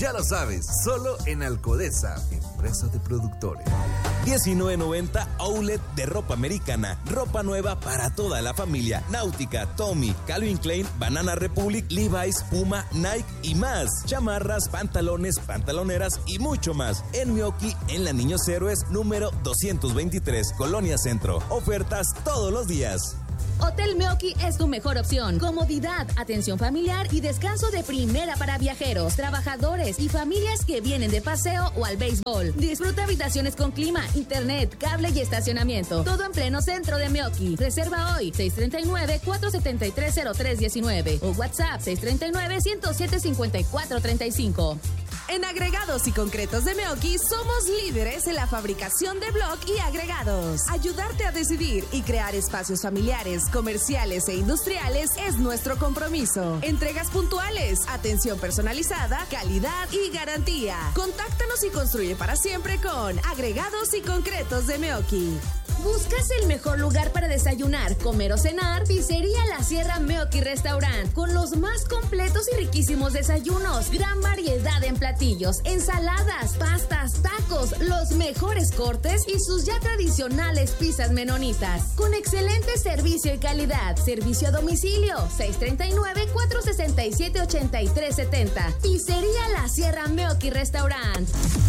Ya lo sabes, solo en Alcodesa, empresa de productores. 19.90 Outlet de ropa americana. Ropa nueva para toda la familia. Náutica, Tommy, Calvin Klein, Banana Republic, Levi's, Puma, Nike y más. Chamarras, pantalones, pantaloneras y mucho más. En Mioki, en la Niños Héroes, número 223, Colonia Centro. Ofertas todos los días. Hotel Mioki es tu mejor opción. Comodidad, atención familiar y descanso de primera para viajeros, trabajadores y familias que vienen de paseo o al béisbol. Disfruta habitaciones con clima, internet, cable y estacionamiento. Todo en pleno centro de Mioki. Reserva hoy 639-473-0319 o WhatsApp 639-107-5435. En agregados y concretos de Mioki somos líderes en la fabricación de bloc y agregados. Ayudarte a decidir y crear espacios familiares, comerciales e industriales es nuestro compromiso. Entregas puntuales, atención personalizada, calidad y garantía. Contáctanos y construye para siempre con Agregados y Concretos de Mioki. ¿Buscas el mejor lugar para desayunar, comer o cenar? Pizzería La Sierra Mioki Restaurant, con los más completos y riquísimos desayunos, gran variedad en platillos, ensaladas, pastas, tacos, los mejores cortes y sus ya tradicionales pizzas menonitas, con excelente servicio y calidad. Servicio a domicilio, 639-467-8370. Pizzería La Sierra Mioki Restaurant.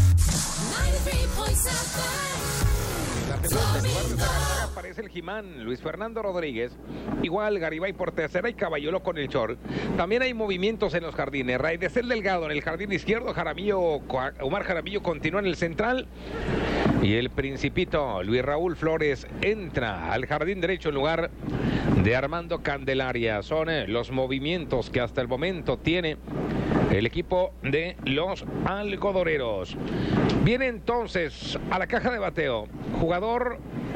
Aparece el Jimán, Luis Fernando Rodríguez, igual Garibay por tercera y Caballolo con el short. También hay movimientos en los jardines. Raidesel Delgado en el jardín izquierdo, Omar Jaramillo continúa en el central y el Principito Luis Raúl Flores entra al jardín derecho en lugar de Armando Candelaria. Son los movimientos que hasta el momento tiene el equipo de los algodoneros. Viene entonces a la caja de bateo, jugador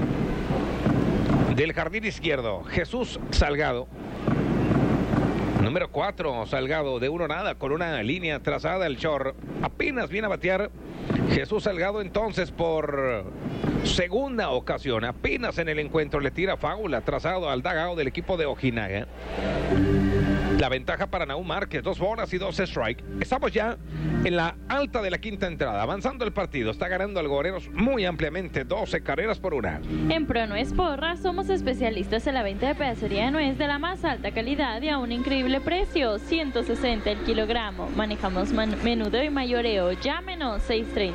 del jardín izquierdo, Jesús Salgado. Número 4, Salgado, de 1-0 con una línea trazada al short. Apenas viene a batear Jesús Salgado entonces por segunda ocasión. Apenas en el encuentro le tira faula trazado al dugout del equipo de Ojinaga. La ventaja para Nahum Márquez, 2 bolas y 2 strike. Estamos ya en la alta de la quinta entrada, avanzando el partido. Está ganando Algodoneros muy ampliamente, 12 carreras por 1. En Pronuez Porra somos especialistas en la venta de pedacería de nuez de la más alta calidad y a un increíble precio, 160 el kilogramo. Manejamos menudo y mayoreo. Llámenos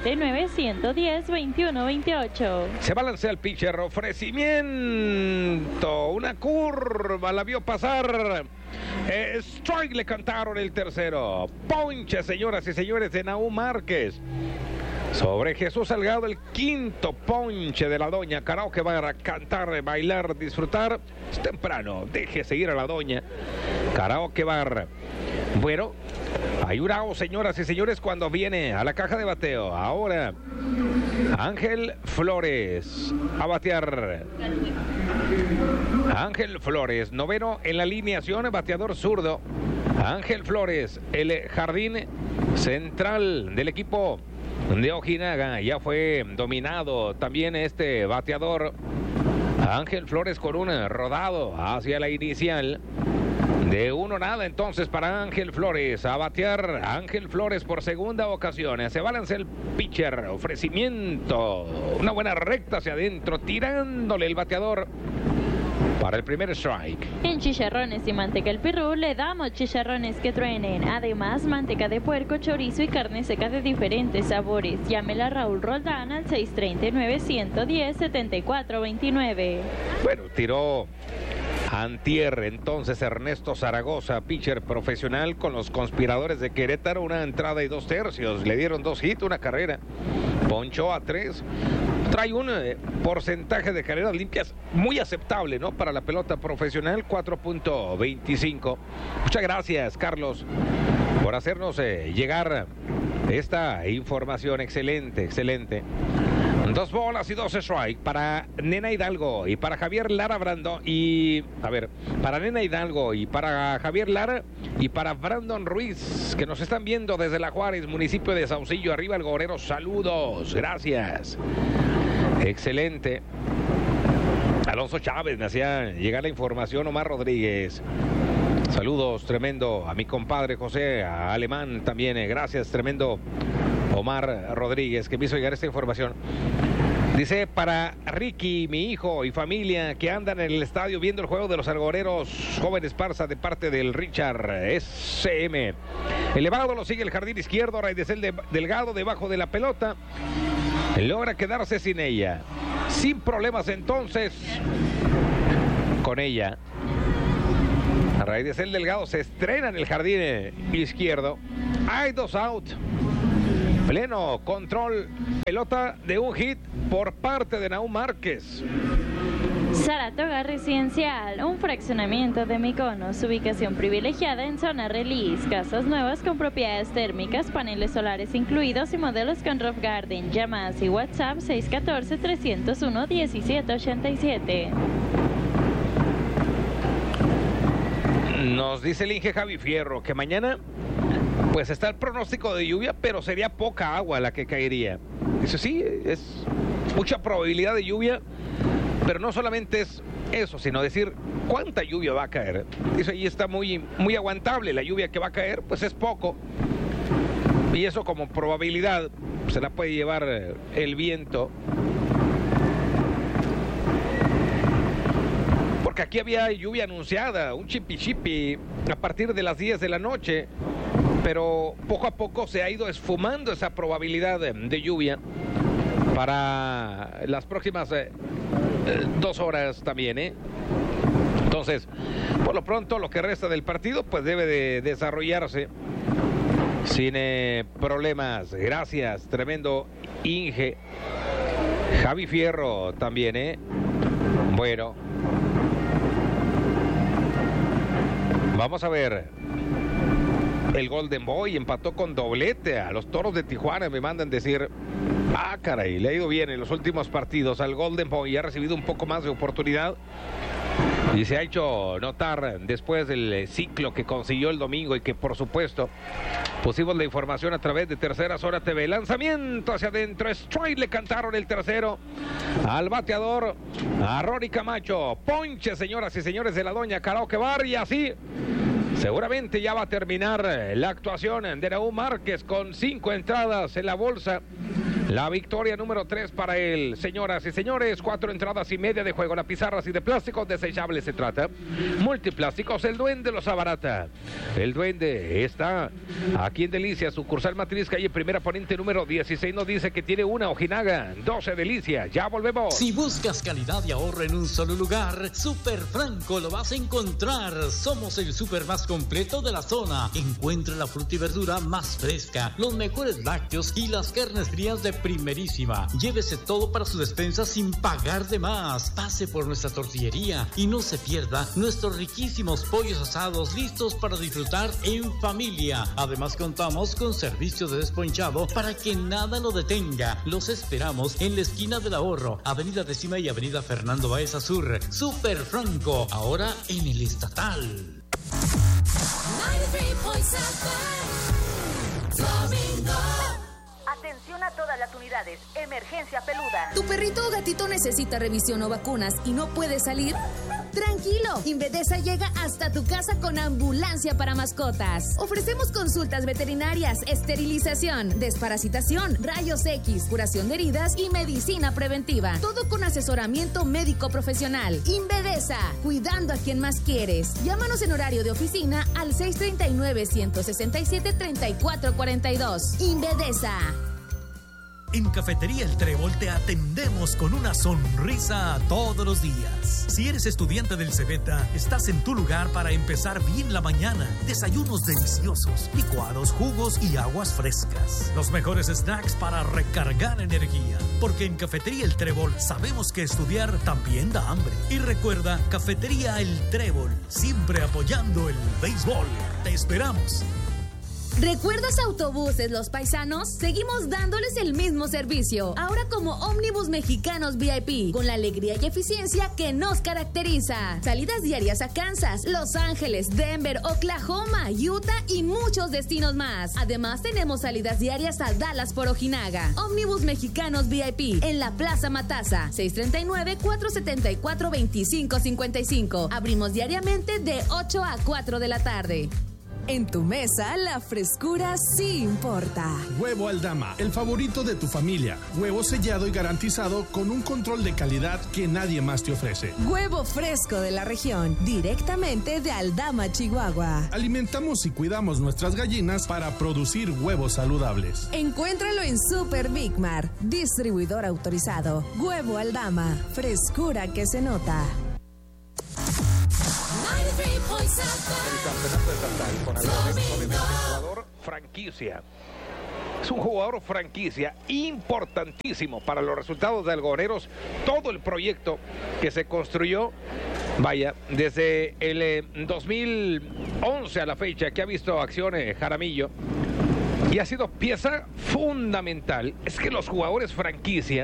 639-110-2128. Se balancea el pitcher, ofrecimiento, una curva, la vio pasar. Strike, le cantaron el tercero. Ponche, señoras y señores, de Nahum Márquez sobre Jesús Salgado, el quinto ponche de la doña. Karaoke va a cantar, bailar, disfrutar. Es temprano, deje seguir a la doña. Karaoke bar. Bueno, hay un out, señoras y señores, cuando viene a la caja de bateo. Ahora Ángel Flores a batear. Ángel Flores, noveno en la alineación, bateador zurdo. Ángel Flores, el jardín central del equipo de Ojinaga. Ya fue dominado también este bateador. Ángel Flores con un rodado hacia la inicial. De 1-0 entonces para Ángel Flores. A batear Ángel Flores por segunda ocasión. Se balancea el pitcher. Ofrecimiento. Una buena recta hacia adentro. Tirándole el bateador para el primer strike. En Chicharrones y Manteca El Pirru le damos chicharrones que truenen. Además, manteca de puerco, chorizo y carne seca de diferentes sabores. Llámela a Raúl Roldán al 639-110-7429. Bueno, tiró antier entonces Ernesto Zaragoza, pitcher profesional con los Conspiradores de Querétaro. Una entrada y 2 tercios. Le dieron 2 hits, una carrera. Ponchó a 3. Trae un porcentaje de carreras limpias muy aceptable, ¿no? Para la pelota profesional, 4.25. Muchas gracias, Carlos, por hacernos llegar esta información. Excelente, excelente. 2 bolas y 2 strike para Nena Hidalgo y para Javier Lara Brandon. Y, a ver, para Nena Hidalgo y para Javier Lara y para Brandon Ruiz, que nos están viendo desde La Juárez, municipio de Saucillo. Arriba Algodoneros, saludos, gracias. Excelente. Alonso Chávez me hacía llegar la información. Omar Rodríguez. Saludos, tremendo, a mi compadre José, a Alemán también, gracias, tremendo Omar Rodríguez, que me hizo llegar esta información. Dice, para Ricky, mi hijo y familia que andan en el estadio viendo el juego de los Algoreros Jóvenes Parza de parte del Richard SM. Elevado lo sigue el jardín izquierdo, Raidesel Delgado debajo de la pelota. Logra quedarse sin ella. Sin problemas entonces con ella. Raidesel Delgado se estrena en el jardín izquierdo. Hay 2 out. Pleno control, pelota de un hit por parte de Nahum Márquez. Saratoga Residencial, un fraccionamiento de Mykonos, ubicación privilegiada en zona release, casas nuevas con propiedades térmicas, paneles solares incluidos y modelos con roof garden. Llamadas y WhatsApp 614-301-1787. Nos dice el Inge Javi Fierro que mañana pues está el pronóstico de lluvia, pero sería poca agua la que caería. Dice, sí, es mucha probabilidad de lluvia, pero no solamente es eso, sino decir cuánta lluvia va a caer. Dice, ahí está muy aguantable, la lluvia que va a caer, pues es poco. Y eso como probabilidad se la puede llevar el viento. Porque aquí había lluvia anunciada, un chipi a partir de las 10 de la noche. Pero poco a poco se ha ido esfumando esa probabilidad de lluvia para las próximas 2 horas también, Entonces, por lo pronto, lo que resta del partido pues debe de desarrollarse sin problemas. Gracias, tremendo Inge. Javi Fierro también, Bueno, vamos a ver. El Golden Boy empató con doblete a los Toros de Tijuana. Me mandan decir, caray, le ha ido bien en los últimos partidos al Golden Boy. Ha recibido un poco más de oportunidad y se ha hecho notar después del ciclo que consiguió el domingo y que por supuesto pusimos la información a través de Tercera Zona TV. Lanzamiento hacia adentro, strike, le cantaron el tercero al bateador, a Rory Camacho. Ponche, señoras y señores, de la doña Karaoke Bar, y así seguramente ya va a terminar la actuación de Nahum Márquez con 5 entradas en la bolsa. La victoria número 3 para él. Señoras y señores, 4 entradas y media de juego. La pizarra así de plástico desechable se trata. Multiplásticos, el Duende los abarata. El Duende está aquí en Delicias, sucursal Matriz, calle Primera Poniente número 16. Nos dice que tiene una Ojinaga, 12 Delicias. Ya volvemos. Si buscas calidad y ahorro en un solo lugar, Super Franco lo vas a encontrar. Somos el super más completo de la zona. Encuentra la fruta y verdura más fresca, los mejores lácteos y las carnes frías de primerísima. Llévese todo para su despensa sin pagar de más. Pase por nuestra tortillería y no se pierda nuestros riquísimos pollos asados listos para disfrutar en familia. Además contamos con servicio de desponchado para que nada lo detenga. Los esperamos en la esquina del Ahorro, Avenida Décima y Avenida Fernando Baeza Sur. Super Franco, ahora en el Estatal. Atención a todas las unidades. Emergencia peluda. ¿Tu perrito o gatito necesita revisión o vacunas y no puede salir? Tranquilo, Invedesa llega hasta tu casa con ambulancia para mascotas. Ofrecemos consultas veterinarias, esterilización, desparasitación, rayos X, curación de heridas y medicina preventiva. Todo con asesoramiento médico profesional. Invedesa, cuidando a quien más quieres. Llámanos en horario de oficina al 639-167-3442. Invedesa. En Cafetería El Trébol te atendemos con una sonrisa todos los días. Si eres estudiante del Cebeta, estás en tu lugar para empezar bien la mañana. Desayunos deliciosos, licuados, jugos y aguas frescas. Los mejores snacks para recargar energía. Porque en Cafetería El Trébol sabemos que estudiar también da hambre. Y recuerda, Cafetería El Trébol, siempre apoyando el béisbol. Te esperamos. ¿Recuerdas Autobuses Los Paisanos? Seguimos dándoles el mismo servicio, ahora como Ómnibus Mexicanos VIP, con la alegría y eficiencia que nos caracteriza. Salidas diarias a Kansas, Los Ángeles, Denver, Oklahoma, Utah y muchos destinos más. Además, tenemos salidas diarias a Dallas por Ojinaga. Ómnibus Mexicanos VIP, en la Plaza Matasa, 639-474-2555. Abrimos diariamente de 8 a 4 de la tarde. En tu mesa, la frescura sí importa. Huevo Aldama, el favorito de tu familia. Huevo sellado y garantizado con un control de calidad que nadie más te ofrece. Huevo fresco de la región, directamente de Aldama, Chihuahua. Alimentamos y cuidamos nuestras gallinas para producir huevos saludables. Encuéntralo en Super Big Mar, distribuidor autorizado. Huevo Aldama, frescura que se nota. El campeonato estatal con Algoneros, obviamente, jugador franquicia. Es un jugador franquicia importantísimo para los resultados de Algoneros. Todo el proyecto que se construyó, vaya, desde el 2011 a la fecha, que ha visto acción Jaramillo, y ha sido pieza fundamental. Es que los jugadores franquicia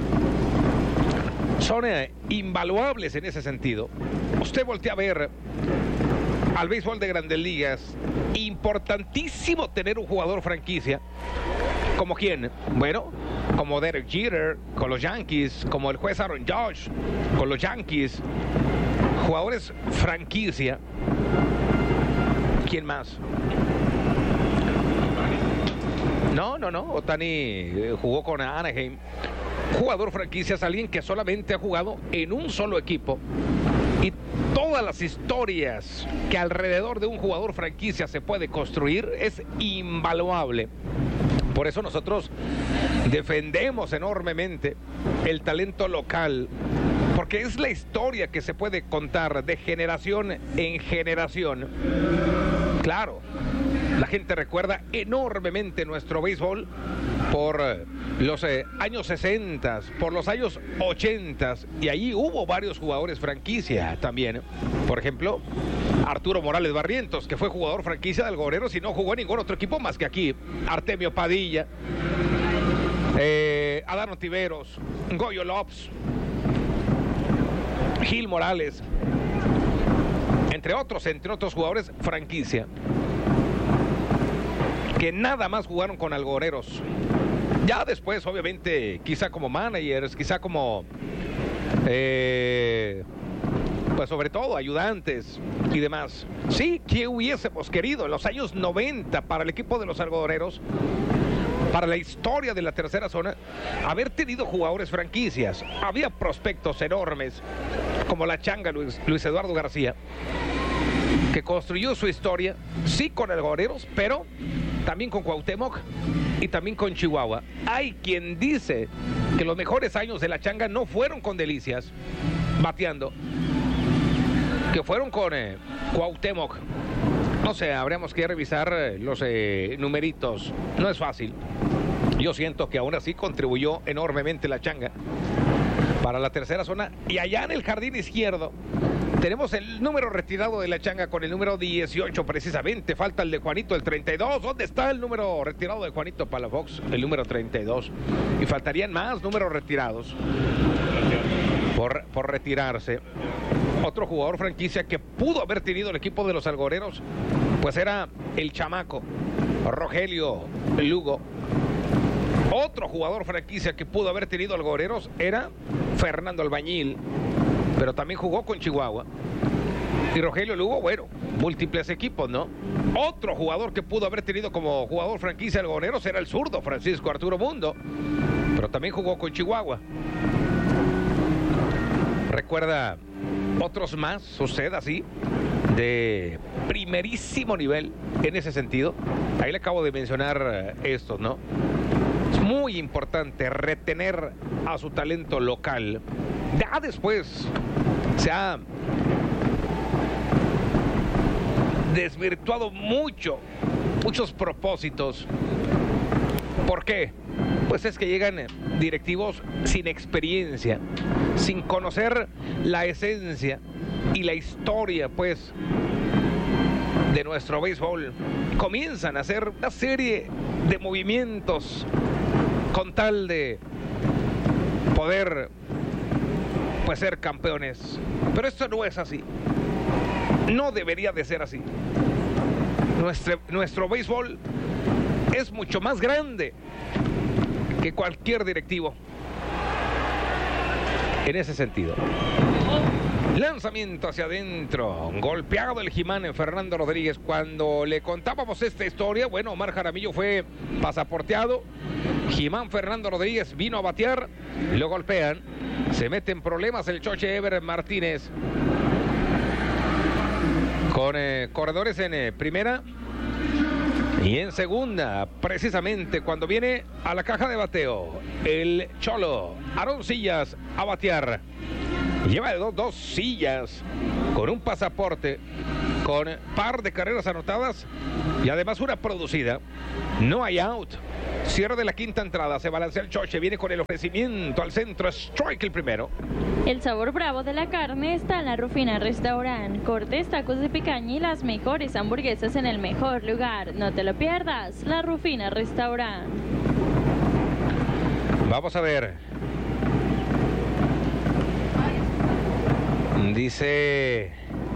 son invaluables en ese sentido. Usted voltea a ver al béisbol de Grandes Ligas, importantísimo tener un jugador franquicia. ¿Como quién? Bueno, como Derek Jeter con los Yankees, como el juez Aaron Judge con los Yankees. Jugadores franquicia. ¿Quién más? No. Ohtani jugó con Anaheim. Jugador franquicia es alguien que solamente ha jugado en un solo equipo. Y todas las historias que alrededor de un jugador franquicia se puede construir es invaluable. Por eso nosotros defendemos enormemente el talento local, porque es la historia que se puede contar de generación en generación. Claro, la gente recuerda enormemente nuestro béisbol por los años 60, por los años 80, y allí hubo varios jugadores franquicia también. Por ejemplo, Arturo Morales Barrientos, que fue jugador franquicia de Algoneros y no jugó en ningún otro equipo más que aquí. Artemio Padilla, Adán Ontiveros, Goyo Lopes, Gil Morales, entre otros jugadores franquicia, que nada más jugaron con Algoneros. Ya después, obviamente, quizá como managers, quizá como, pues sobre todo, ayudantes y demás. Sí, que hubiésemos querido en los años 90 para el equipo de los Algoneros, para la historia de la tercera zona, haber tenido jugadores franquicias. Había prospectos enormes, como la Changa Luis Eduardo García, que construyó su historia, sí con Algoneros, pero también con Cuauhtémoc y también con Chihuahua. Hay quien dice que los mejores años de la Changa no fueron con Delicias bateando, que fueron con Cuauhtémoc. No sé, habríamos que revisar los numeritos. No es fácil. Yo siento que aún así contribuyó enormemente la Changa para la tercera zona. Y allá en el jardín izquierdo tenemos el número retirado de la Changa con el número 18 precisamente. Falta el de Juanito, el 32. ¿Dónde está el número retirado de Juanito Palafox? El número 32. Y faltarían más números retirados por retirarse. Otro jugador franquicia que pudo haber tenido el equipo de los Algoneros, pues era el chamaco Rogelio Lugo. Otro jugador franquicia que pudo haber tenido Algoneros era Fernando Albañil, pero también jugó con Chihuahua. Y Rogelio Lugo, bueno, múltiples equipos, ¿no? Otro jugador que pudo haber tenido como jugador franquicia Algoneros era el zurdo Francisco Arturo Mundo, pero también jugó con Chihuahua. ¿Recuerda otros más, usted así, de primerísimo nivel en ese sentido? Ahí le acabo de mencionar estos, ¿no? Es muy importante retener a su talento local. Ya después se ha desvirtuado muchos propósitos. ¿Por qué? Pues es que llegan directivos sin experiencia, sin conocer la esencia y la historia, pues, de nuestro béisbol comienzan a hacer una serie de movimientos con tal de poder pues ser campeones. Pero esto no es así. No debería de ser así. Nuestro béisbol es mucho más grande que cualquier directivo. En ese sentido. Lanzamiento hacia adentro, golpeado el Jimán Fernando Rodríguez. Cuando le contábamos esta historia, bueno, Omar Jaramillo fue pasaporteado, Jimán Fernando Rodríguez vino a batear, lo golpean, se mete en problemas el Choche Ever Martínez, con corredores en primera y en segunda, precisamente cuando viene a la caja de bateo, el Cholo, Aaron Sillas a batear. Lleva de dos sillas con un pasaporte, con par de carreras anotadas y además una producida. No hay out. Cierre de la quinta entrada, se balancea el Choche, viene con el ofrecimiento al centro, strike el primero. El sabor bravo de la carne está en la Rufina Restaurant. Cortes, tacos de picaña y las mejores hamburguesas en el mejor lugar. No te lo pierdas, la Rufina Restaurant. Vamos a ver. Dice...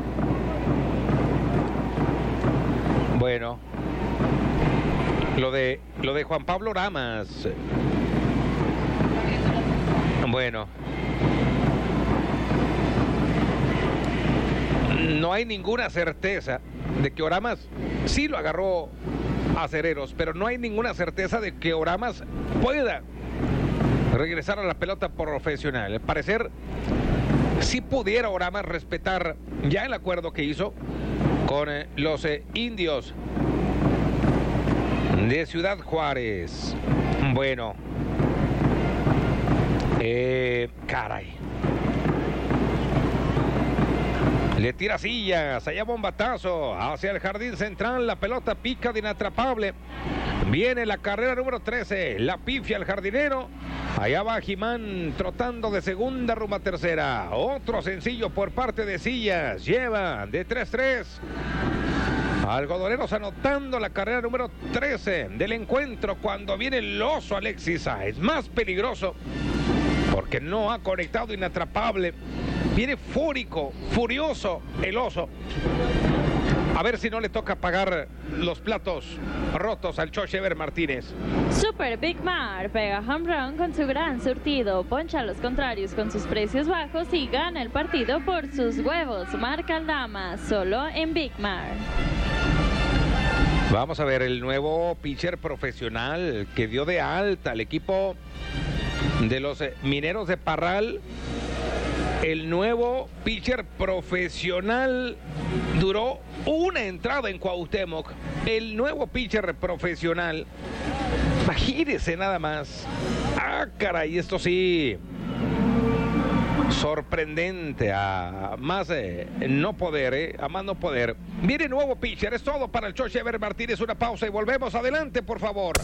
Bueno... Lo de Juan Pablo Oramas. Bueno. No hay ninguna certeza de que Oramas sí lo agarró a Acereros, pero no hay ninguna certeza de que Oramas pueda regresar a la pelota profesional. Al parecer, si pudiera Oramas respetar ya el acuerdo que hizo con los indios de Ciudad Juárez. Bueno. Caray. Le tira sillas, allá bombatazo, hacia el jardín central, la pelota pica de inatrapable. Viene la carrera número 13, la pifia el jardinero. Allá va Jimán trotando de segunda rumbo a tercera. Otro sencillo por parte de Sillas, lleva de 3-3. Algodoneros anotando la carrera número 13 del encuentro cuando viene el oso Alexis Sáenz. Más peligroso porque no ha conectado inatrapable. Viene fúrico, furioso el oso. A ver si no le toca pagar los platos rotos al Choche Ever Martínez. Super Big Mar pega home run con su gran surtido, poncha a los contrarios con sus precios bajos y gana el partido por sus huevos. Marca Aldama, solo en Big Mar. Vamos a ver el nuevo pitcher profesional que dio de alta al equipo de los Mineros de Parral. El nuevo pitcher profesional duró una entrada en Cuauhtémoc. El nuevo pitcher profesional. Imagínese nada más. Ah, caray, esto sí. Sorprendente, a más no poder, a más no poder. Viene nuevo pitcher, es todo para el Choche Ever Martínez. Una pausa y volvemos. Adelante, por favor.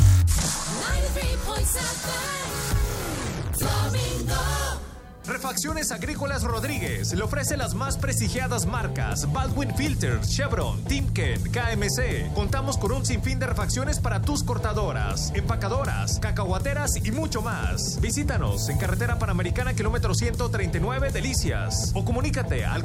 Refacciones Agrícolas Rodríguez le ofrece las más prestigiadas marcas Baldwin Filters, Chevron, Timken, KMC. Contamos con un sinfín de refacciones para tus cortadoras, empacadoras, cacahuateras y mucho más. Visítanos en Carretera Panamericana, kilómetro 139, Delicias. O comunícate al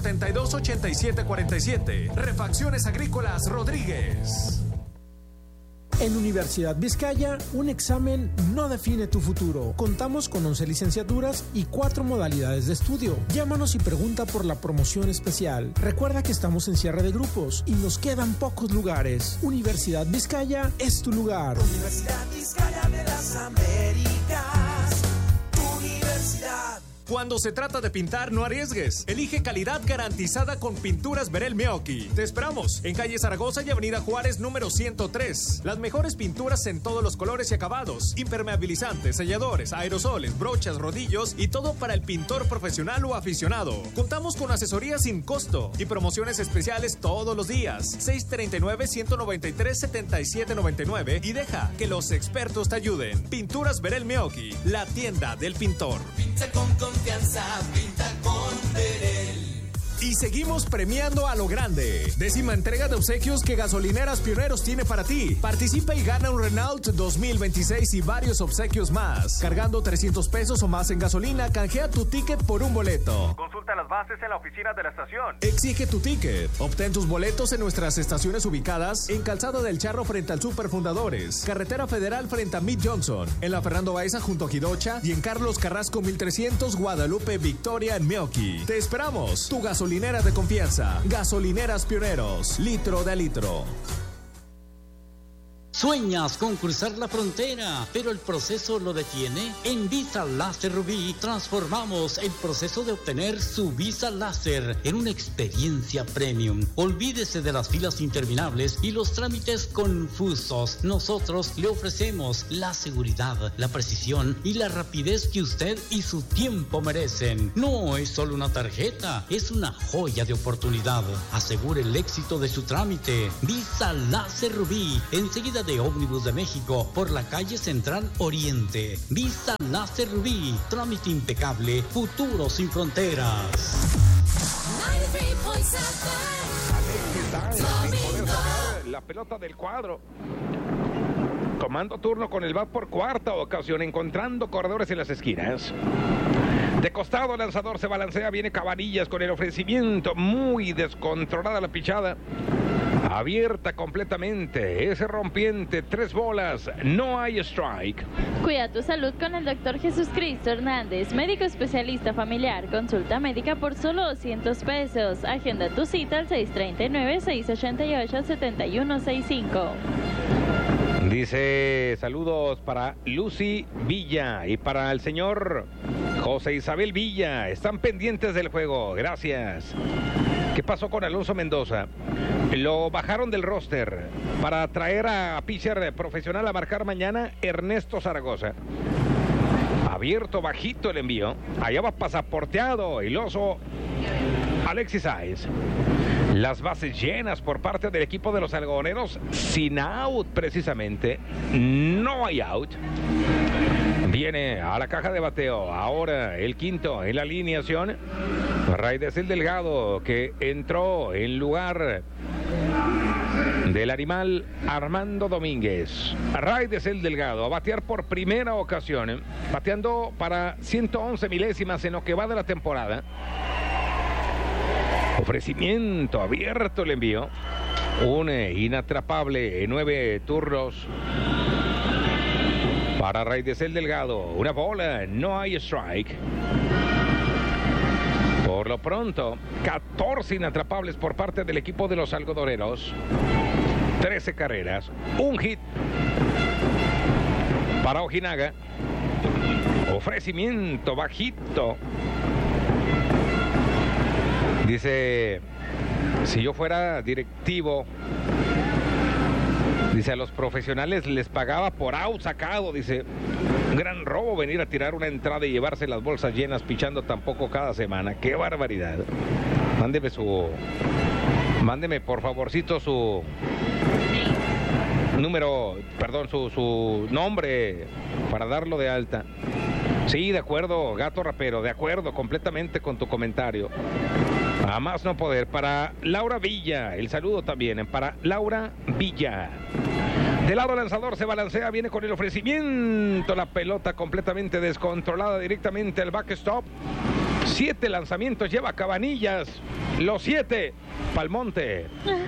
472-8747. Refacciones Agrícolas Rodríguez. En Universidad Vizcaya, un examen no define tu futuro. Contamos con 11 licenciaturas y 4 modalidades de estudio. Llámanos y pregunta por la promoción especial. Recuerda que estamos en cierre de grupos y nos quedan pocos lugares. Universidad Vizcaya es tu lugar. Universidad Vizcaya de las Américas, tu universidad. Cuando se trata de pintar, no arriesgues. Elige calidad garantizada con Pinturas Verel Meoqui. Te esperamos en calle Zaragoza y avenida Juárez número 103. Las mejores pinturas en todos los colores y acabados. Impermeabilizantes, selladores, aerosoles, brochas, rodillos y todo para el pintor profesional o aficionado. Contamos con asesoría sin costo y promociones especiales todos los días. 639-193-7799 y deja que los expertos te ayuden. Pinturas Verel Meoqui, la tienda del pintor. Pinta con confianza, pinta con Verel. Y seguimos premiando a lo grande. 10ª entrega de obsequios que Gasolineras Pioneros tiene para ti. Participa y gana un Renault 2026 y varios obsequios más. Cargando 300 pesos o más en gasolina, canjea tu ticket por un boleto. Consulta las bases en la oficina de la estación. Exige tu ticket. Obtén tus boletos en nuestras estaciones ubicadas en Calzada del Charro frente al Super Fundadores, Carretera Federal frente a Mid Johnson, en la Fernando Baeza junto a Jidocha y en Carlos Carrasco 1300 Guadalupe Victoria en Meoqui. Te esperamos. Tu gasolinera de confianza. Gasolineras Pioneros. Litro de litro. ¿Sueñas con cruzar la frontera, pero el proceso lo detiene? En Visa Láser Rubí transformamos el proceso de obtener su visa láser en una experiencia premium. Olvídese de las filas interminables y los trámites confusos. Nosotros le ofrecemos la seguridad, la precisión y la rapidez que usted y su tiempo merecen. No es solo una tarjeta, es una joya de oportunidad. Asegure el éxito de su trámite. Visa Láser Rubí, enseguida de Ómnibus de México, por la calle Central Oriente. Visa Láser Rubí, trámite impecable, futuro sin fronteras. La pelota del cuadro. Tomando turno con el bat por cuarta ocasión, encontrando corredores en las esquinas. De costado, el lanzador se balancea, viene Cabanillas con el ofrecimiento, muy descontrolada la pichada. Abierta completamente, ese rompiente, 3 bolas, no hay strike. Cuida tu salud con el Dr. Jesús Cristo Hernández, médico especialista familiar. Consulta médica por solo 200 pesos. Agenda tu cita al 639-688-7165. Dice saludos para Lucy Villa y para el señor José Isabel Villa. Están pendientes del juego, gracias. ¿Qué pasó con Alonso Mendoza? Lo bajaron del roster para traer a pitcher profesional a marcar mañana, Ernesto Zaragoza. Abierto, bajito el envío. Allá va pasaporteado el oso Alexis Sáenz. Las bases llenas por parte del equipo de los algodoneros, sin out precisamente. No hay out. Viene a la caja de bateo. Ahora el quinto en la alineación. Raidesel Delgado, que entró en lugar del animal Armando Domínguez. Raidesel Delgado a batear por primera ocasión, bateando para 111 milésimas en lo que va de la temporada. Ofrecimiento abierto el envío. Un inatrapable en 9 turnos para Raidesel Delgado. Una bola, no hay strike. Por lo pronto, 14 inatrapables por parte del equipo de los algodoneros. 13 carreras, un hit para Ojinaga. Ofrecimiento bajito. Dice, si yo fuera directivo, dice, a los profesionales les pagaba por out sacado. Dice, un gran robo venir a tirar una entrada y llevarse las bolsas llenas pichando tampoco cada semana. ¡Qué barbaridad! Mándeme por favorcito su número, perdón, su nombre para darlo de alta. Sí, de acuerdo, gato rapero, de acuerdo completamente con tu comentario. A más no poder. Para Laura Villa, el saludo también para Laura Villa. Del lado lanzador se balancea, viene con el ofrecimiento, la pelota completamente descontrolada directamente al backstop. 7 lanzamientos lleva Cabanillas, los 7 Palmonte.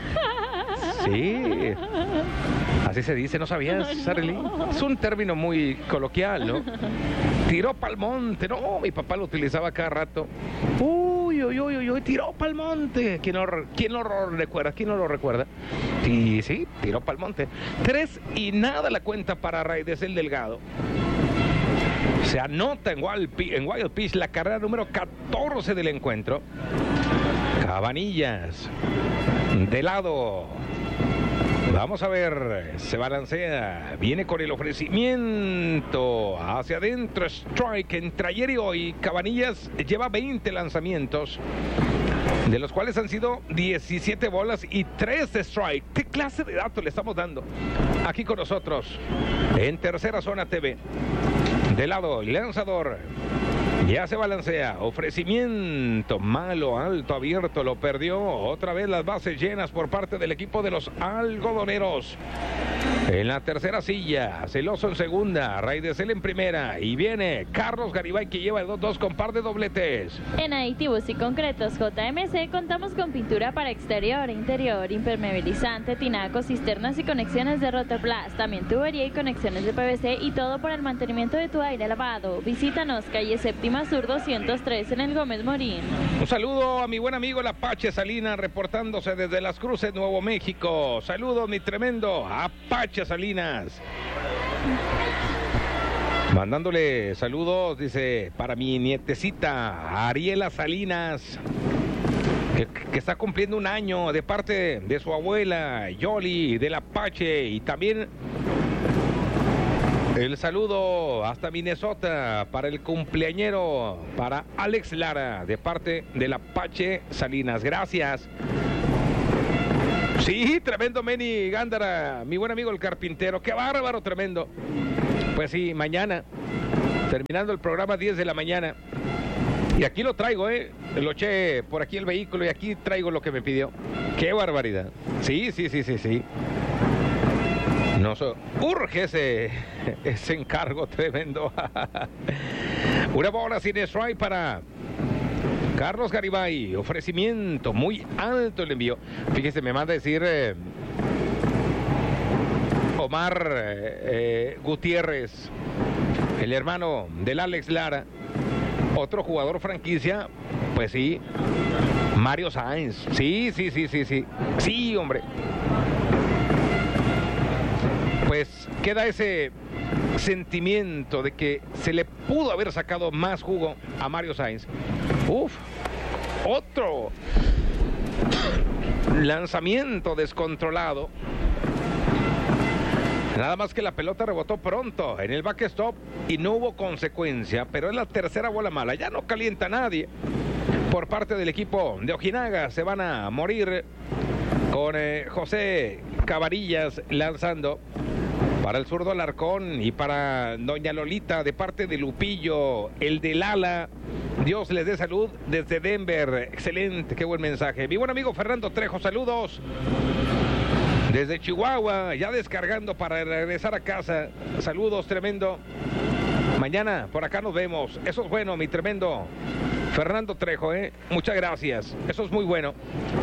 Sí, así se dice, ¿no sabías, Arely? Es un término muy coloquial, ¿no? Tiró Palmonte, no, mi papá lo utilizaba cada rato. Uy, tiró Palmonte. ¿Quién no lo recuerda? ¿Quién no lo recuerda? Y sí, tiró Palmonte. 3 y nada la cuenta para Raidesel Delgado. Se anota en Wild Pitch la carrera número 14 del encuentro. Cabanillas de lado. Vamos a ver, se balancea, viene con el ofrecimiento hacia adentro, strike entre ayer y hoy. Cabanillas lleva 20 lanzamientos, de los cuales han sido 17 bolas y 3 de strike. ¿Qué clase de datos le estamos dando aquí con nosotros en Tercera Zona TV? De lado, el lanzador Ya se balancea. Ofrecimiento malo, alto, abierto. Lo perdió. Otra vez las bases llenas por parte del equipo de los algodoneros. En la tercera silla. Celoso en segunda. Raidesel en primera. Y viene Carlos Garibay, que lleva el 2-2 con par de dobletes. En Aditivos y Concretos JMC contamos con pintura para exterior e interior, impermeabilizante, tinaco, cisternas y conexiones de Rotoplas. También tubería y conexiones de PVC, y todo por el mantenimiento de tu aire lavado. Visítanos, calle Séptima Sur 203 en el Gómez Morín. Un saludo a mi buen amigo el Apache Salinas, reportándose desde Las Cruces, Nuevo México. Saludos, mi tremendo Apache Salinas. Mandándole saludos, dice, para mi nietecita Ariela Salinas, que está cumpliendo un año, de parte de su abuela Yoli del Apache. Y también el saludo hasta Minnesota para el cumpleañero, para Alex Lara, de parte del Apache Salinas. Gracias. Sí, tremendo Meni Gándara, mi buen amigo el carpintero. Qué bárbaro, tremendo. Pues sí, mañana, terminando el programa 10 de la mañana. Y aquí lo traigo, lo eché por aquí el vehículo y aquí traigo lo que me pidió. ¡Qué barbaridad! Sí. Nos urge ese encargo tremendo. Una bola sin strike para Carlos Garibay. Ofrecimiento muy alto el envío. Fíjese, me manda a decir Omar Gutiérrez, el hermano del Alex Lara, otro jugador franquicia, pues sí, Mario Sáenz. Sí, hombre. Pues queda ese sentimiento de que se le pudo haber sacado más jugo a Mario Sáenz. Otro lanzamiento descontrolado. Nada más que la pelota rebotó pronto en el backstop y no hubo consecuencia, pero es la tercera bola mala. Ya no calienta nadie por parte del equipo de Ojinaga. Se van a morir con José Cabarillas lanzando para el zurdo Alarcón y para doña Lolita de parte de Lupillo, el del ala. Dios les dé salud desde Denver. Excelente, qué buen mensaje. Mi buen amigo Fernando Trejo, saludos desde Chihuahua, ya descargando para regresar a casa. Saludos, tremendo. Mañana por acá nos vemos. Eso es bueno, mi tremendo Fernando Trejo, Muchas gracias. Eso es muy bueno.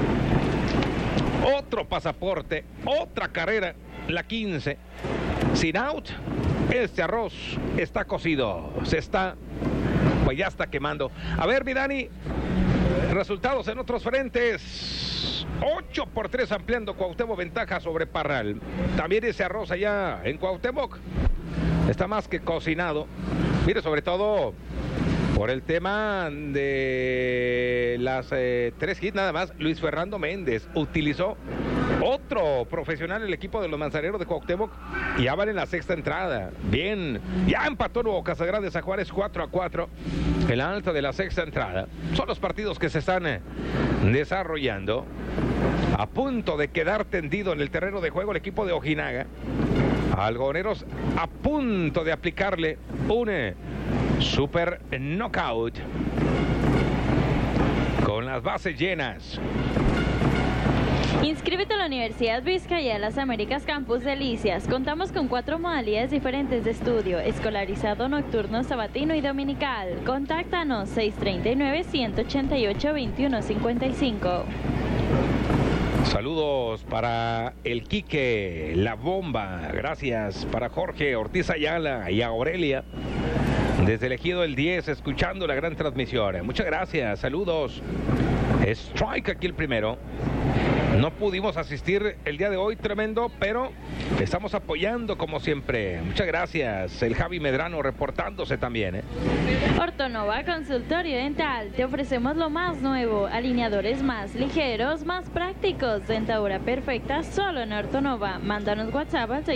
Otro pasaporte, otra carrera, la 15. Sin out, este arroz está cocido. Pues ya está quemando. A ver, mi Dani, resultados en otros frentes. 8-3 ampliando Cuauhtémoc ventaja sobre Parral. También ese arroz allá en Cuauhtémoc está más que cocinado. Mire, sobre todo por el tema de las 3 hits nada más, Luis Fernando Méndez utilizó otro profesional el equipo de los Manzaneros de Cuauhtémoc y ya van en la sexta entrada. Bien, ya empató Nuevo Casagrande a Juárez 4-4 en la alta de la sexta entrada. Son los partidos que se están desarrollando. A punto de quedar tendido en el terreno de juego el equipo de Ojinaga. Algodoneros a punto de aplicarle un super knockout con las bases llenas. Inscríbete a la Universidad Vizcaya de las Américas Campus Delicias. Contamos con 4 modalidades diferentes de estudio: escolarizado, nocturno, sabatino y dominical. Contáctanos 639-188-2155. Saludos para el Quique, la bomba. Gracias para Jorge Ortiz Ayala y a Aurelia desde el Ejido el 10, escuchando la gran transmisión. Muchas gracias, saludos. Strike aquí el primero. No pudimos asistir el día de hoy, tremendo, pero estamos apoyando como siempre. Muchas gracias. El Javi Medrano reportándose también. Ortonova Consultorio Dental. Te ofrecemos lo más nuevo. Alineadores más ligeros, más prácticos. Dentadura perfecta solo en Ortonova. Mándanos WhatsApp al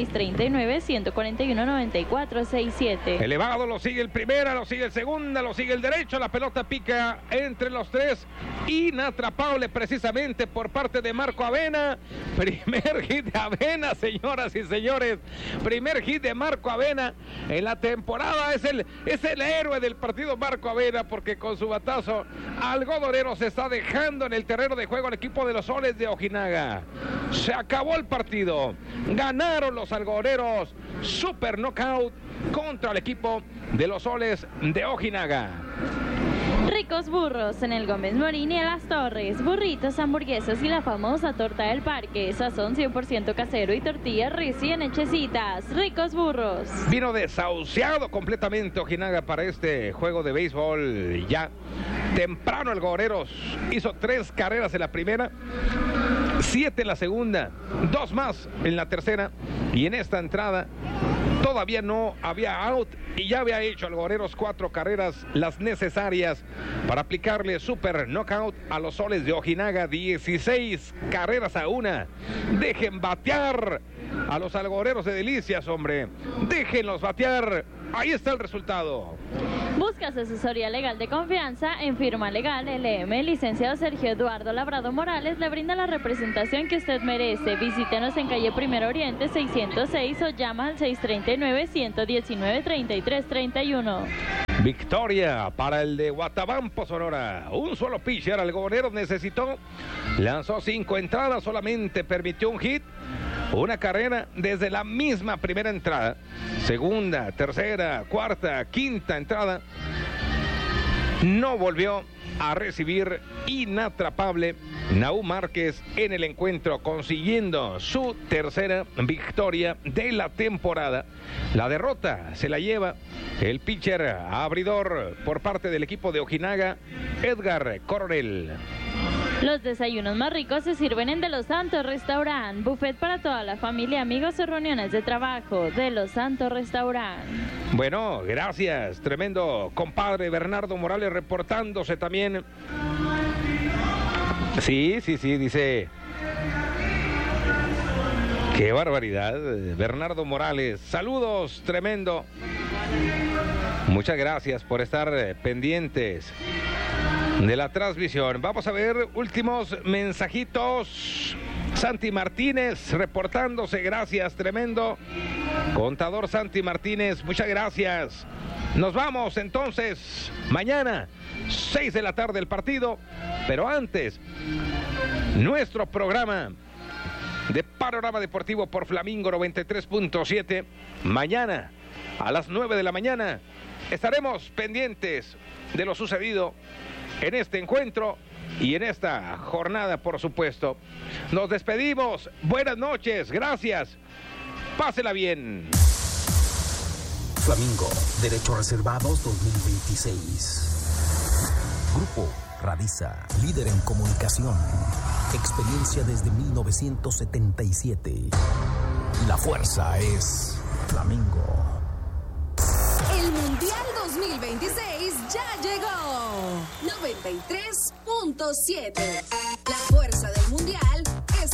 639-141-9467. Elevado, lo sigue el primera, lo sigue el segunda, lo sigue el derecho. La pelota pica entre los tres. Inatrapable precisamente por parte de Marco Avena. Primer hit de Avena, señoras y señores. Primer hit de Marco Avena en la temporada. Es el héroe del partido Marco Avena, porque con su batazo algodonero se está dejando en el terreno de juego al equipo de los Soles de Ojinaga. Se acabó el partido. Ganaron los algodoneros. Super knockout contra el equipo de los Soles de Ojinaga. Ricos burros en el Gómez Morín y en Las Torres. Burritos, hamburguesas y la famosa torta del parque. Sazón 100% casero y tortillas recién hechecitas. Ricos burros. Vino desahuciado completamente Ojinaga para este juego de béisbol. Ya temprano el Algodoneros hizo 3 carreras en la primera, 7 en la segunda, 2 más en la tercera. Y en esta entrada todavía no había out y ya había hecho Algodoneros 4 carreras, las necesarias para aplicarle super knockout a los Soles de Ojinaga. 16 carreras a 1. Dejen batear a los algodoneros de Delicias, hombre. Déjenlos batear. Ahí está el resultado. Buscas asesoría legal de confianza en Firma Legal LM. Licenciado Sergio Eduardo Labrado Morales le brinda la representación que usted merece. Visítenos en calle Primero Oriente 606 o llama al 639-119-3331. Victoria para el de Guatabampo, Sonora. Un solo pitcher algodonero necesitó. Lanzó 5 entradas, solamente permitió un hit. Una carrera desde la misma primera entrada. Segunda, tercera, cuarta, quinta entrada. No volvió a recibir. Inatrapable Nahum Márquez en el encuentro, consiguiendo su tercera victoria de la temporada. La derrota se la lleva el pitcher abridor por parte del equipo de Ojinaga, Edgar Coronel. Los desayunos más ricos se sirven en De Los Santos Restaurant. Buffet para toda la familia, amigos o reuniones de trabajo. De Los Santos Restaurant. Bueno, gracias. Tremendo compadre Bernardo Morales reportándose también. Sí, dice. Qué barbaridad. Bernardo Morales. Saludos, tremendo. Muchas gracias por estar pendientes de la transmisión. Vamos a ver últimos mensajitos. Santi Martínez reportándose, gracias, tremendo. Contador Santi Martínez, muchas gracias. Nos vamos entonces mañana, 6 de la tarde el partido, pero antes, nuestro programa de Panorama Deportivo por Flamingo 93.7, mañana a las 9 de la mañana estaremos pendientes de lo sucedido en este encuentro y en esta jornada, por supuesto. Nos despedimos. Buenas noches. Gracias. Pásela bien. Flamingo, Derechos Reservados 2026. Grupo Radisa, líder en comunicación. Experiencia desde 1977. La fuerza es Flamingo. El Mundial 2026 ya llegó. 93.7. La fuerza del Mundial